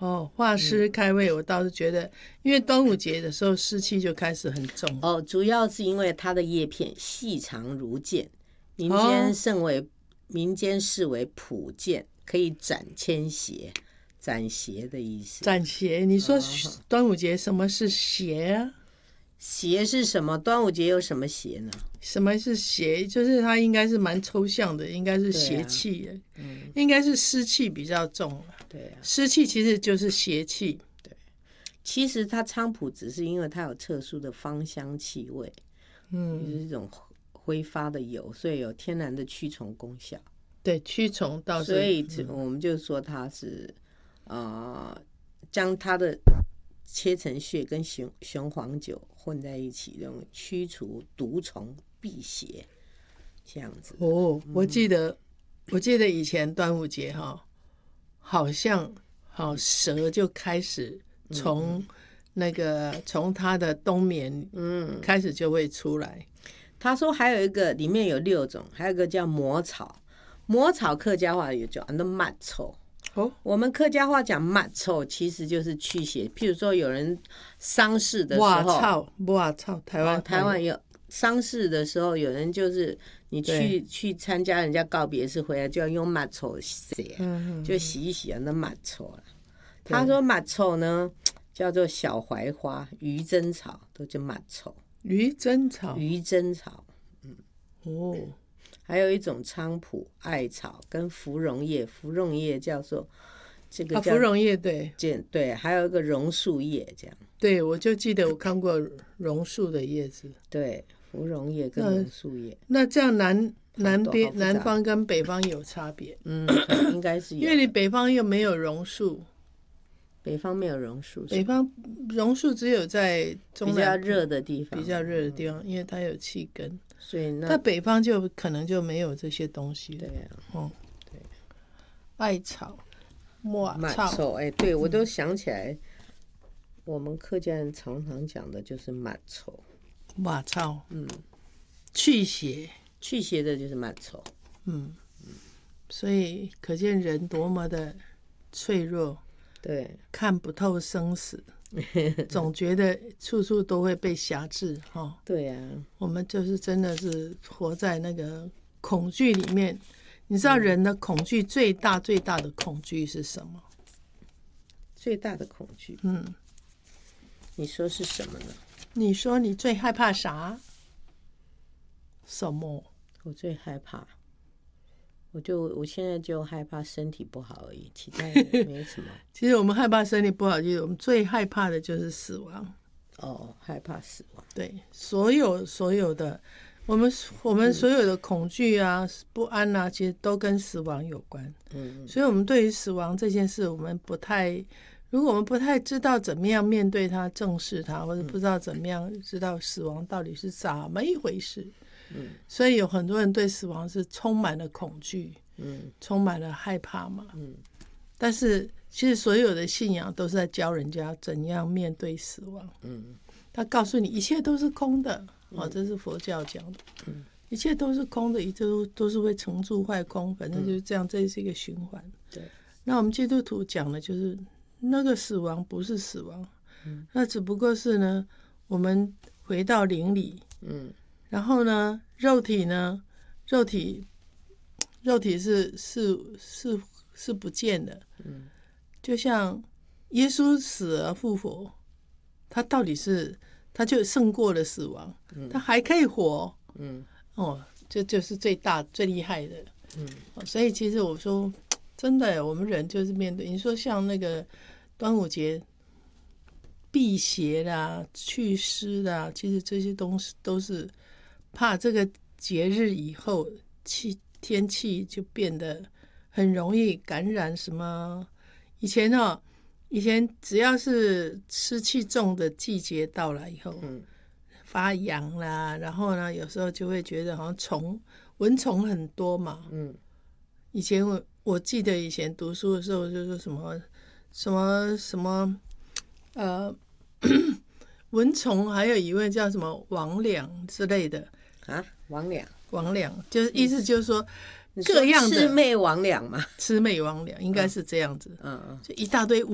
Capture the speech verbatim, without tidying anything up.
哦，画师开胃，我倒是觉得，因为端午节的时候湿气就开始很重。 哦，主要是因为它的叶片细长如剑，民间甚为、哦、民间视为普剑，可以斩千邪，斩邪的意思。 斩邪，你说端午节什么是邪啊？ 邪是什么？端午节有什么邪呢？ 什么是邪？就是它应该是蛮抽象的，应该是邪气的、啊嗯、应该是湿气比较重。 对啊， 湿气其实就是邪气。 对，其实它菖蒲只是因为它有特殊的芳香气味，嗯，就是一种挥发的油，所以有天然的驱虫功效。 对，驱虫倒是， 所以我们就说它是呃，将它的切成屑跟雄雄黄酒混在一起，用驱除毒虫辟邪这样子。 哦，我记得、嗯、我记得以前端午节哈，好像好蛇就开始从那个从、嗯、它的冬眠嗯开始就会出来。 他说还有一个里面有六种，还有一个叫魔草，魔草客家话也叫那抹臭。哦，我们客家话讲抹臭其实就是驱邪。譬如说有人丧事的时候， 哇操哇操，台湾、 哦、台湾有丧事的时候，有人就是你去去参加人家告别式回来就要用抹臭洗、嗯、就洗一洗那抹臭了。他说抹臭呢叫做小槐花、鱼针草，都叫抹臭。 鱼针草， 鱼针草，嗯， 哦， 还有一种菖蒲、艾草跟芙蓉叶，芙蓉叶叫做这个叫、 啊、芙蓉叶，对对，还有一个榕树叶，这样。 对，我就记得我看过榕树的叶子， 对，芙蓉叶跟榕树叶。 那这样南南边南方跟北方有差别？ 嗯，应该是有， 因为你北方又没有榕树。 北方没有榕树， 北方榕树只有在中南比较热的地方， 比较热的地方，因为它有气根， 所以那但北方就可能就没有这些东西了。 对啊， 嗯， 对， 艾草、抹草，哎，对我都想起来，嗯、我们客家人常常讲的就是抹草， 抹草，嗯，驱邪， 驱邪的就是抹草， 嗯嗯，所以可见人多么的脆弱。 对， 看不透生死，总觉得处处都会被辖制哈。 对呀、啊， 我们就是真的是活在那个恐惧里面。你知道人的恐惧最大最大的恐惧是什么？ 最大的恐惧， 嗯， 你说是什么呢？ 你说你最害怕啥？什么？ 我最害怕。我就我现在就害怕身体不好而已，其他没什么。 其实我们害怕身体不好，就是我们最害怕的就是死亡。 哦，害怕死亡。 对，所有所有的我们我们所有的恐惧啊、嗯、不安啊，其实都跟死亡有关。嗯，所以我们对于死亡这件事，我们不太，如果我们不太知道怎么样面对它、正视它，或者不知道怎么样知道死亡到底是怎么一回事。嗯，所以有很多人对死亡是充满了恐惧，嗯，充满了害怕嘛，嗯。但是其实所有的信仰都是在教人家怎样面对死亡，嗯。他告诉你一切都是空的，嗯、哦，这是佛教讲的，嗯，一切都是空的，一切都都是会成住坏空，反正就是这样，嗯、这是一个循环。对。那我们基督徒讲的就是那个死亡不是死亡，嗯，那只不过是呢，我们回到灵里，嗯。然后呢，肉体呢，肉体，肉体是是是是不见的，嗯，就像耶稣死而复活，他到底是他就胜过了死亡，嗯，他还可以活，嗯，哦，这就是最大最厉害的，嗯，所以其实我说真的，我们人就是面对你说像那个端午节辟邪啦、祛湿啦，其实这些东西都是。怕这个节日以后气天气就变得很容易感染什么？以前哦，以前只要是湿气重的季节到来以后，嗯，发痒啦，然后呢，有时候就会觉得好像虫蚊虫很多嘛，嗯，以前我我记得以前读书的时候就是什么什么什么呃蚊虫，还有一位叫什么魍魉之类的。 啊，魍魉， 魍魉就是意思就是说各样的魑魅魍魉嘛， 魑魅魍魉应该是这样子，嗯嗯，就一大堆